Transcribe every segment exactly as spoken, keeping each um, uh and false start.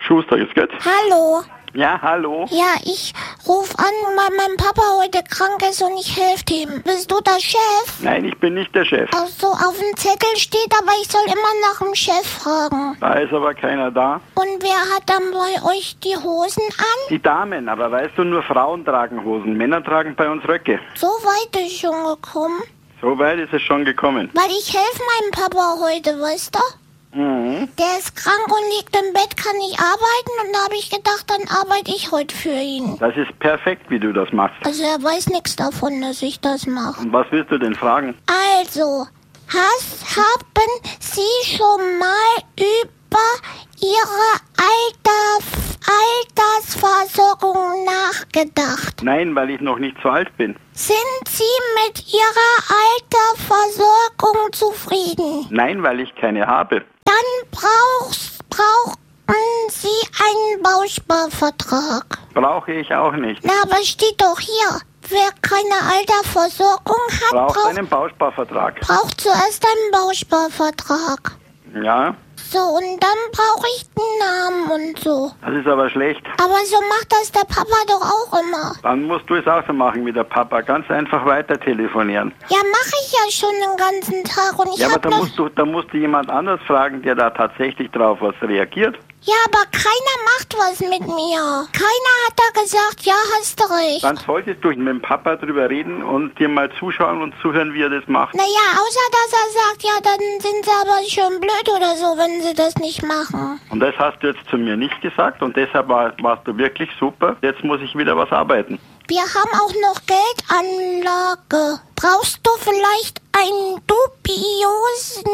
Schuster, ist gut? Hallo. Ja, hallo. Ja, ich ruf an, weil mein Papa heute krank ist und ich helfe ihm. Bist du der Chef? Nein, ich bin nicht der Chef. Ach so, auf dem Zettel steht, aber ich soll immer nach dem Chef fragen. Da ist aber keiner da. Und wer hat dann bei euch die Hosen an? Die Damen, aber weißt du, nur Frauen tragen Hosen. Männer tragen bei uns Röcke. So weit ist schon gekommen. So weit ist es schon gekommen. Weil ich helfe meinem Papa heute, weißt du? Mhm. Der ist krank und liegt im Bett, kann nicht arbeiten. Und da habe ich gedacht, dann arbeite ich heute für ihn. Das ist perfekt, wie du das machst. Also er weiß nichts davon, dass ich das mache. Und was willst du denn fragen? Also, has, haben Sie schon mal über Ihre Alter, Altersversorgung nachgedacht? Nein, weil ich noch nicht so alt bin. Sind Sie mit Ihrer Altersversorgung zufrieden? Nein, weil ich keine habe. Dann brauchst, brauchen Sie einen Bausparvertrag. Brauche ich auch nicht. Na, aber steht doch hier, wer keine Altersversorgung hat, Braucht braucht, einen Bausparvertrag. braucht zuerst einen Bausparvertrag. Ja, So, und dann brauche ich den Namen und so. das ist aber schlecht. Aber so macht das der Papa doch auch immer. Dann musst du es auch so machen wie der Papa. Ganz einfach weiter telefonieren. Ja, mache ich ja schon den ganzen Tag und ich Ja, aber hab da bloß... musst du, da musst du jemand anders fragen, der da tatsächlich drauf was reagiert. Ja, aber keiner macht was mit mir. Keiner hat da gesagt, ja, hast du recht. Dann solltest du mit dem Papa drüber reden und dir mal zuschauen und zuhören, wie er das macht. Naja, außer dass er sagt, ja, dann sind sie aber schön blöd oder so, wenn sie das nicht machen. Und das hast du jetzt zu mir nicht gesagt und deshalb war, warst du wirklich super. Jetzt muss ich wieder was arbeiten. Wir haben auch noch Geldanlage. Brauchst du vielleicht einen dubiosen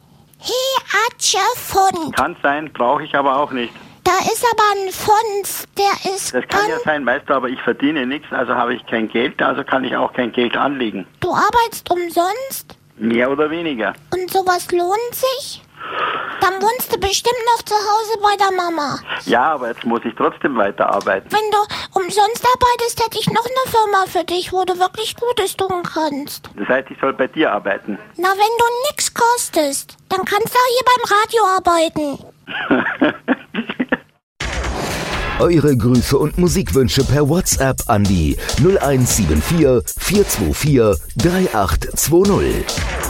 Heatsche-Fond? Kann sein, brauche ich aber auch nicht. Da ist aber ein Fonds, der ist Das kann ja ganz... sein, weißt du, aber ich verdiene nichts, also habe ich kein Geld, also kann ich auch kein Geld anlegen. Du arbeitst umsonst Mehr oder weniger. und sowas lohnt sich? Dann wohnst du bestimmt noch zu Hause bei der Mama. Ja, aber jetzt muss ich trotzdem weiterarbeiten. Wenn du umsonst arbeitest, hätte ich noch eine Firma für dich, wo du wirklich Gutes tun kannst. Das heißt, ich soll bei dir arbeiten. Na, wenn du nix kostest, dann kannst du hier beim Radio arbeiten. Eure Grüße und Musikwünsche per WhatsApp an die null eins sieben vier, vier zwei vier, drei acht zwei null.